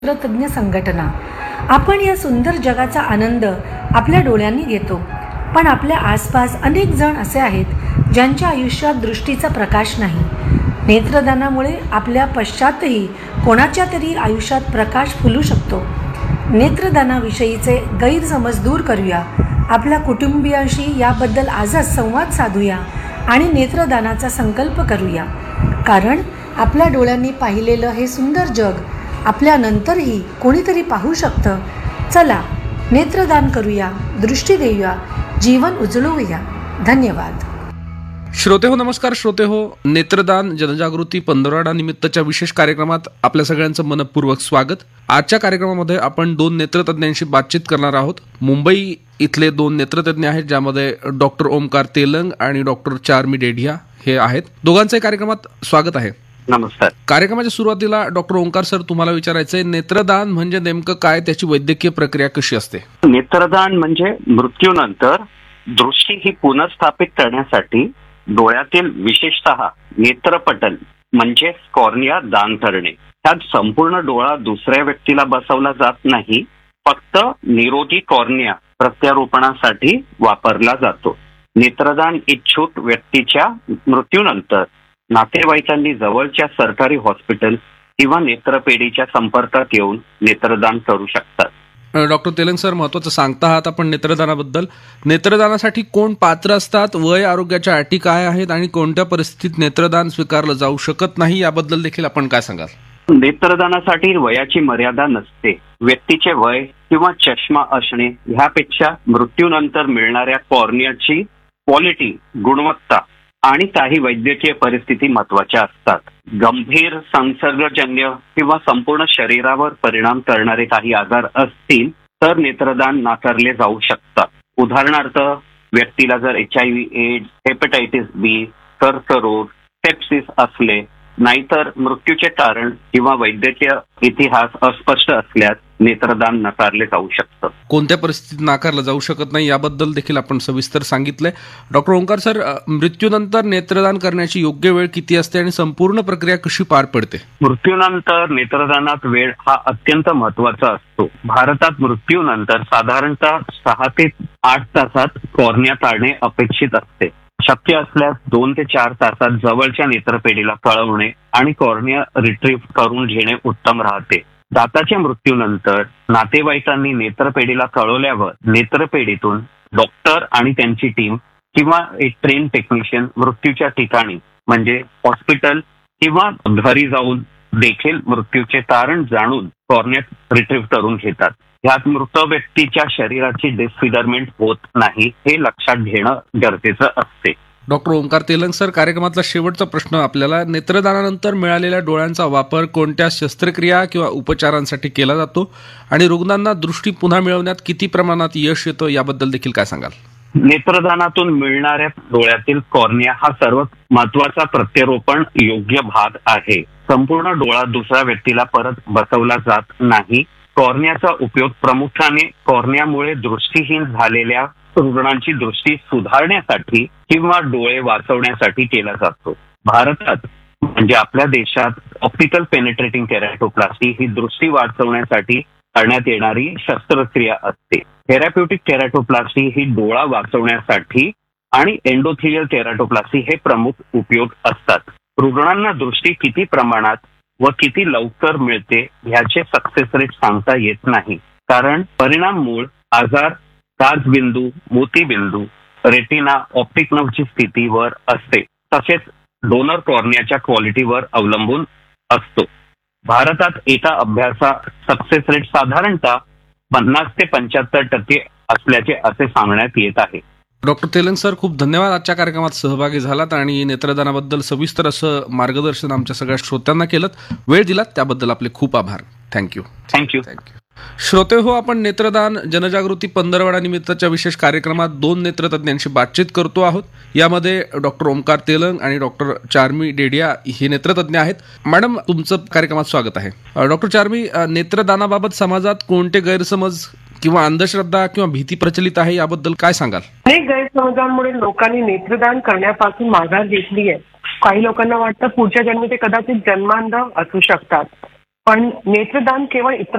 नेत्रतज्ञ संघटना. आपण या सुंदर जगाचा आनंद आपल्या डोळ्यांनी घेतो, पण आपल्या आसपास अनेक जण असे आहेत ज्यांच्या आयुष्यात दृष्टीचा प्रकाश नाही. नेत्रदानामुळे आपल्या पश्चातही कोणाच्या तरी आयुष्यात प्रकाश फुलू शकतो. नेत्रदानाविषयीचे गैरसमज दूर करूया, आपल्या कुटुंबियांशी याबद्दल आजच संवाद साधूया आणि नेत्रदानाचा संकल्प करूया. कारण आपल्या डोळ्यांनी पाहिलेलं हे सुंदर जग आपल्यानंतरही कोणीतरी पाहू शकतं. चला नेत्रदान करूया, दृष्टी देऊया, जीवन उजळवूया. धन्यवाद. श्रोतेहो, नमस्कार. श्रोतेहो, नेत्रदान जनजागृती पंधरवडा निमित्तच्या विशेष कार्यक्रमात आपल्या सगळ्यांचं मनपूर्वक स्वागत. आजच्या कार्यक्रमामध्ये आपण 2 नेत्रतज्ञांशी बातचीत करणार आहोत. मुंबई इथले 2 नेत्रतज्ञ आहेत, ज्यामध्ये डॉक्टर ओमकार तेलंग आणि डॉक्टर चार्मी डेढिया हे आहेत. दोघांचंही कार्यक्रमात स्वागत आहे. नमस्कार. कार्यक्रमाच्या सुरुवातीला डॉक्टर ओंकार सर, तुम्हाला विचारायचंय, नेत्रदान म्हणजे नेमकं काय, त्याची वैद्यकीय प्रक्रिया कशी असते? नेत्रदान म्हणजे मृत्यूनंतर दृष्टी ही पुनर्स्थापित करण्यासाठी डोळ्यातील विशेषतः नेत्रपटल म्हणजे कॉर्निया दान करणे. त्यात संपूर्ण डोळा दुसऱ्या व्यक्तीला बसवला जात नाही, फक्त निरोगी कॉर्निया प्रत्यारोपणासाठी वापरला जातो. नेत्रदान इच्छुक व्यक्तीच्या मृत्यूनंतर नातेवाईकांनी जवळच्या सरकारी हॉस्पिटल किंवा नेत्रपेढीच्या संपर्कात येऊन नेत्रदान करू शकतात. डॉक्टर तेलंग सर, महत्वाचं सांगता आहात आपण नेत्रदानाबद्दल. नेत्रदानासाठी कोण पात्र असतात, वय आरोग्याच्या अटी काय आहेत आणि कोणत्या परिस्थितीत नेत्रदान स्वीकारलं जाऊ शकत नाही, याबद्दल देखील आपण काय सांगाल? नेत्रदानासाठी वयाची मर्यादा नसते. व्यक्तीचे वय किंवा चष्मा असणे ह्यापेक्षा मृत्यूनंतर मिळणाऱ्या कॉर्नियाची क्वालिटी, गुणवत्ता आणि काही वैद्यकीय परिस्थिती महत्वाच्या असतात. गंभीर संसर्गजन्य किंवा संपूर्ण शरीरावर परिणाम करणारे काही आजार असतील तर नेत्रदान नाकारले जाऊ शकतात. उदाहरणार्थ, व्यक्तीला जर HIV, एड्स, हेपॅटायटिस B, कर्करोग, सेप्सिस असले, नाहीतर मृत्यूचे कारण किंवा वैद्यकीय इतिहास अस्पष्ट असल्यास नेत्रदान नाकारले जाऊ शकतं. कोणत्या परिस्थितीत नाकारलं जाऊ शकत नाही याबद्दल देखील आपण सविस्तर सांगितलंय. डॉक्टर ओंकार सर, मृत्यूनंतर नेत्रदान करण्याची योग्य वेळ किती असते आणि संपूर्ण प्रक्रिया कशी पार पडते? मृत्यूनंतर नेत्रदानात वेळ हा अत्यंत महत्वाचा असतो. भारतात मृत्यूनंतर साधारणतः 6 ते 8 तासात कॉर्निया काढणे अपेक्षित असते. शक्य असल्यास 2 ते 4 तासात जवळच्या नेत्रपेढीला कळवणे आणि कॉर्निया रिट्रीव्ह करून घेणे उत्तम राहते. दाताच्या मृत्यूनंतर नातेवाईकांनी नेत्रपेढीला कळवल्यावर नेत्रपेढीतून डॉक्टर आणि त्यांची टीम किंवा एक ट्रेन टेक्निशियन मृत्यूच्या ठिकाणी म्हणजे हॉस्पिटल किंवा घरी जाऊन देखील मृत्यूचे कारण जाणून कॉर्निया रिट्रीव्ह करून घेतात. ह्यात मृत व्यक्तीच्या शरीराची डिस्फिगरमेंट होत नाही, हे लक्षात घेणं गरजेचं असते. डॉक्टर ओंकार तेलंग सर, कार्यक्रमातला शेवटचा प्रश्न आपल्याला, नेत्रदानानंतर मिळालेल्या डोळ्यांचा वापर कोणत्या शस्त्रक्रिया किंवा उपचारांसाठी केला जातो आणि रुग्णांना दृष्टी पुन्हा मिळवण्यात किती प्रमाणात यश येतं, याबद्दल देखील काय सांगाल? नेत्रदानातून मिळणाऱ्या डोळ्यातील कॉर्निया हा सर्वात महत्वाचा प्रत्यारोपण योग्य भाग आहे. संपूर्ण डोळा दुसऱ्या व्यक्तीला परत बसवला जात नाही. कॉर्नियाचा उपयोग प्रामुख्याने कॉर्नियामुळे दृष्टीहीन झालेल्या रुग्णांची दृष्टी सुधारण्यासाठी किंवा डोळे वाचवण्यासाठी केला जातो. भारतात म्हणजे आपल्या देशात ऑप्टिकल पेनिट्रेटिंग केराटोप्लास्टी ही दृष्टी वाचवण्यासाठी करण्यात येणारी शस्त्रक्रिया असते. थेरॅप्युटिक केराटोप्लास्टी ही डोळा वाचवण्यासाठी आणि एंडोथेलियल केराटोप्लास्टी हे प्रमुख उपयोग असतात. रुग्णांना दृष्टी किती प्रमाणात व किती लवकर मिळते ह्याचे सक्सेस रेट सांगता येत नाही, कारण परिणाम मूळ आजार, काचबिंदू, मोतीबिंदू, रेटिना, ऑप्टिक नर्वची स्थितीवर असते, तसेच डोनर कॉर्नियाच्या क्वालिटीवर अवलंबून असतो. भारतात एका अभ्यासा सक्सेस रेट साधारणतः 50 ते 75% असल्याचे असे सांगण्यात येत आहे. डॉक्टर तेलंग सर, खूप धन्यवाद. आजच्या कार्यक्रमात सहभागी झालात आणि नेत्रदानाबद्दल सविस्तर असं मार्गदर्शन आमच्या सगळ्या श्रोत्यांना केलं, वेळ दिलात त्याबद्दल आपले खूप आभार. थँक्यू. थँक्यू. श्रोतेहो, आपण नेत्रदान जनजागृती पंधरवडा निमित्ताच्या विशेष कार्यक्रमात 2 नेत्रतज्ञांशी बातचीत करतो आहोत. यामध्ये डॉक्टर ओमकार तेलंग आणि डॉक्टर चार्मी डेढिया हे नेत्रतज्ञ आहेत. मॅडम, तुमचं कार्यक्रमात स्वागत आहे. डॉक्टर चार्मी, नेत्रदानाबाबत समाजात कोणते गैरसमज किंवा अंधश्रद्धा किंवा भीती प्रचलित आहे, याबद्दल काय सांगाल? अनेक गैरसमजांमुळे लोकांनी नेत्रदान करण्यापासून माघार घेतली आहे. काही लोकांना वाटतं पुढच्या जन्मी ते कदाचित जन्मांध असू शकतात. पण नेत्रदान केवळ